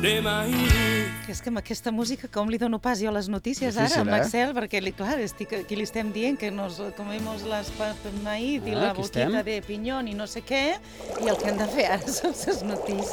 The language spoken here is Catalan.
de maíz. Que és que amb aquesta música com li dono pas jo a les notícies Difícil, ara, amb eh? Axel, perquè clar, aquí li estem dient que nos comemos las papas de maíz i la aquí boquita estem. de piñón i no sé què, i el que hem de fer ara són les notícies.